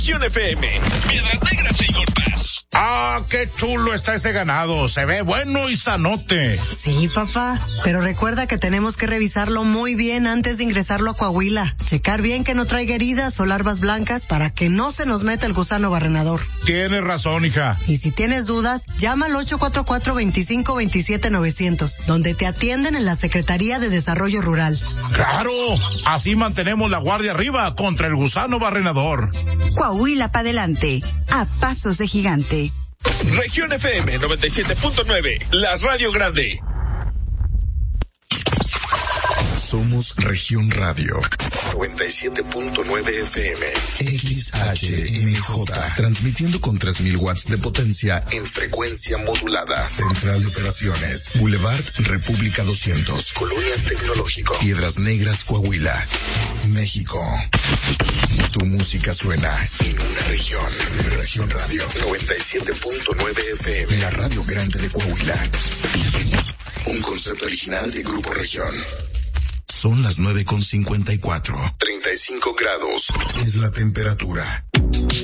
FM, Piedras Negras e Igorpas. ¡Ah, qué chulo está ese ganado! Se ve bueno y sanote. Sí, papá, pero recuerda que tenemos que revisarlo muy bien antes de ingresarlo a Coahuila. Checar bien que no traiga heridas o larvas blancas para que no se nos meta el gusano barrenador. Tienes razón, hija. Y si tienes dudas, llama al 844-2527-900, donde te atienden en la Secretaría de Desarrollo Rural. ¡Claro! Así mantenemos la guardia arriba contra el gusano barrenador. Coahuila para adelante, a pasos de gigante. Región FM 97.9, la radio grande. Somos Región Radio 97.9 FM XHMJ, transmitiendo con 3000 watts de potencia en frecuencia modulada. Central de Operaciones, Boulevard República 200, Colonia Tecnológico, Piedras Negras, Coahuila, México. Tu música suena en una región. Región Radio 97.9 FM, la radio grande de Coahuila. Un concepto original de Grupo Región. Son las 9:54. 35 grados es la temperatura.